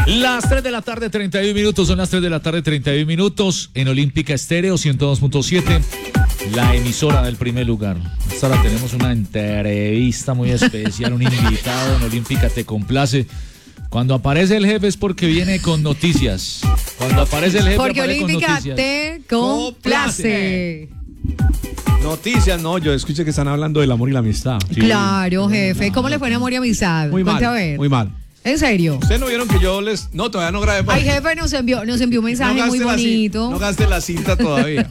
Las 3 de la tarde, 31 minutos. Son las 3 de la tarde, 31 minutos. En Olímpica Estéreo 102.7. La emisora del primer lugar. Ahora tenemos una entrevista muy especial, un invitado en Olímpica Te Complace. Cuando aparece el jefe es porque viene con noticias. Cuando aparece el jefe porque aparece Olímpica con noticias. Te Complace. Noticias, no, yo escuché que están hablando del amor y la amistad. Sí. Claro, jefe. ¿Cómo le fue en amor y amistad? Muy Cuente mal, a ver. muy mal. ¿En serio? ¿Ustedes no vieron que yo les... No, todavía no grabé. Ay, jefe, nos envió un mensaje muy bonito. No gasté la cinta todavía.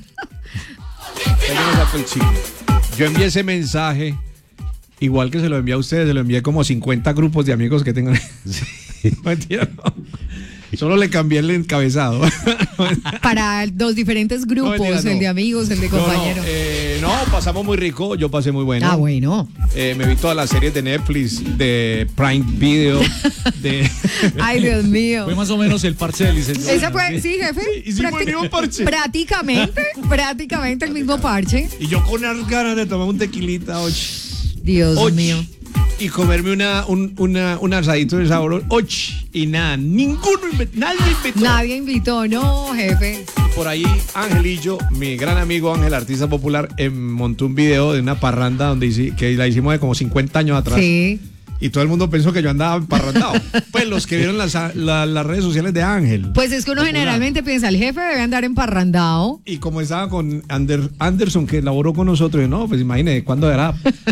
Yo no saco el chicle. Yo envié ese mensaje, igual que se lo envié a ustedes, se lo envié como a 50 grupos de amigos que tengan. Mentira, no. Solo le cambié el encabezado. Para dos diferentes grupos, mentira, no. El de amigos, el de compañeros. No, pasamos muy rico, yo pasé muy bueno. Ah, bueno. Me vi todas las series de Netflix, de Prime Video, de... Ay, Dios mío. Fue más o menos el parche del licenciado. Esa fue, sí, jefe. Hicimos el mismo parche. Prácticamente el mismo parche. Y yo con unas ganas de tomar un tequilita, Dios mío. Y comerme un asadito de sabor, y nada, nadie invitó. No, jefe. Por ahí Angelillo, mi gran amigo Ángel, artista popular, montó un video de una parranda que la hicimos de como 50 años atrás. Sí. Y todo el mundo pensó que yo andaba emparrandado. Pues los que vieron las redes sociales de Ángel. Pues es que uno generalmente piensa, el jefe debe andar emparrandado. Y como estaba con Anderson, que laboró con nosotros, yo, no, pues imagínate, ¿cuándo era?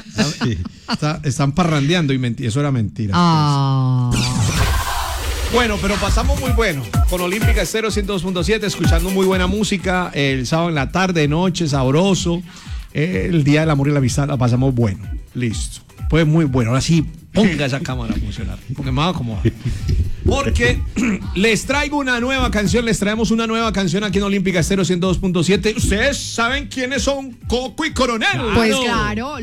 Están parrandeando y eso era mentira. Ah. Bueno, pero pasamos muy bueno. Con Olímpica Estéreo 102.7, escuchando muy buena música. El sábado en la tarde, noche, sabroso. El día del amor y la amistad la pasamos bueno. Listo. Pues muy bueno. Ahora sí, ponga esa cámara a funcionar. Porque me va a acomodar. Porque les traigo una nueva canción. Les traemos una nueva canción aquí en Olímpica Estéreo 102.7. ¿Ustedes saben quiénes son Coco y Coronel? Pues claro.